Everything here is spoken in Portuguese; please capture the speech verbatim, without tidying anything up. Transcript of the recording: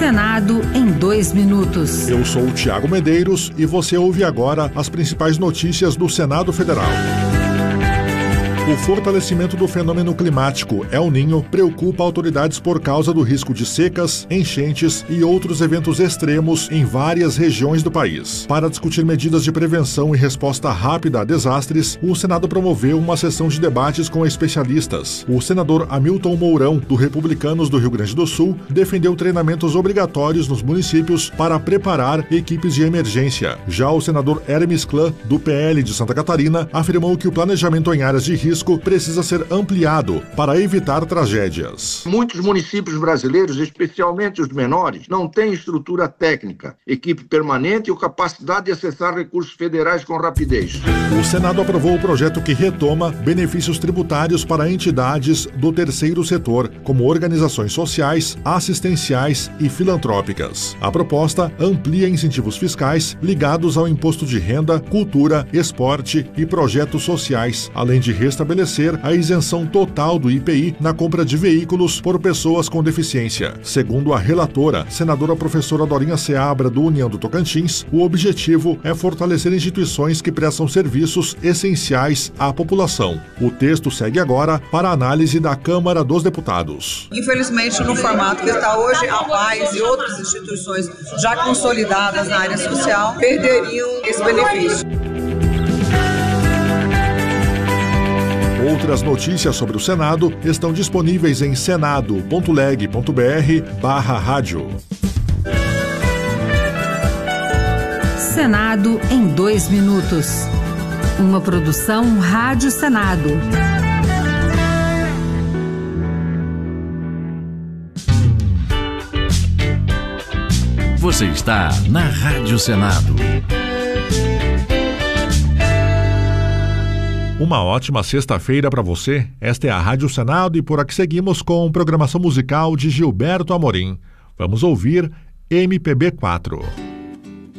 Senado em dois minutos. Eu sou o Tiago Medeiros e você ouve agora as principais notícias do Senado Federal. O fortalecimento do fenômeno climático El Niño preocupa autoridades por causa do risco de secas, enchentes e outros eventos extremos em várias regiões do país. Para discutir medidas de prevenção e resposta rápida a desastres, o Senado promoveu uma sessão de debates com especialistas. O senador Hamilton Mourão, do Republicanos do Rio Grande do Sul, defendeu treinamentos obrigatórios nos municípios para preparar equipes de emergência. Já o senador Hermes Clã, do P L de Santa Catarina, afirmou que o planejamento em áreas de risco precisa ser ampliado para evitar tragédias. Muitos municípios brasileiros, especialmente os menores, não têm estrutura técnica, equipe permanente ou capacidade de acessar recursos federais com rapidez. O Senado aprovou o projeto que retoma benefícios tributários para entidades do terceiro setor, como organizações sociais, assistenciais e filantrópicas. A proposta amplia incentivos fiscais ligados ao imposto de renda, cultura, esporte e projetos sociais, além de restabelecer a isenção total do I P I na compra de veículos por pessoas com deficiência. Segundo a relatora, senadora professora Dorinha Seabra, do União do Tocantins, o objetivo é fortalecer instituições que prestam serviços essenciais à população. O texto segue agora para a análise da Câmara dos Deputados. Infelizmente, no formato que está hoje, a Paz e outras instituições já consolidadas na área social perderiam esse benefício. Outras notícias sobre o Senado estão disponíveis em senado ponto leg ponto br barra rádio. Senado em dois minutos. Uma produção Rádio Senado. Você está na Rádio Senado. Uma ótima sexta-feira para você. Esta é a Rádio Senado e por aqui seguimos com programação musical de Gilberto Amorim. Vamos ouvir M P B quatro.